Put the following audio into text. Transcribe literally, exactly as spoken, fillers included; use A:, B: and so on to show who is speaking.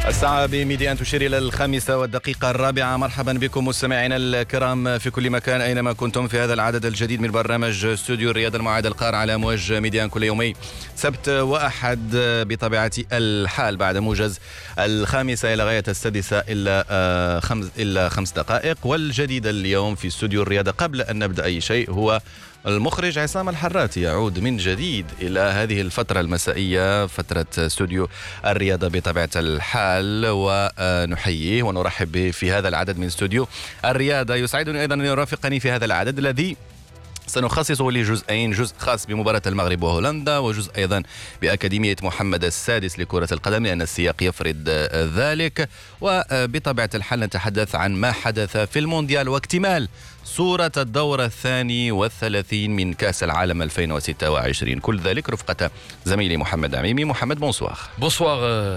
A: الساعة بميديان تشير إلى الخامسة والدقيقة الرابعة. مرحبا بكم مستمعينا الكرام في كل مكان أينما كنتم في هذا العدد الجديد من برنامج استوديو الرياضة المعاد القار على أمواج ميديان كل يومي سبت وأحد بطبيعة الحال بعد موجز الخامسة إلى غاية السادسة إلا خمس إلا خمس دقائق. والجديد اليوم في استوديو الرياضة قبل أن نبدأ أي شيء هو المخرج عصام الحراتي يعود من جديد إلى هذه الفترة المسائية، فترة استوديو الرياضة بطبيعة الحال، ونحييه ونرحب به في هذا العدد من استوديو الرياضة. يسعدني أيضا أن يرافقني في هذا العدد الذي سنخصصه لجزئين، جزء خاص بمباراة المغرب وهولندا، وجزء أيضا بأكاديمية محمد السادس لكرة القدم لأن السياق يفرض ذلك. وبطبيعة الحال نتحدث عن ما حدث في المونديال واكتمال صورة الدور الثاني والثلاثين من كأس العالم ألفين وستة وعشرين، كل ذلك رفقة زميلي محمد عميمي. محمد بونسوار.
B: بونسوار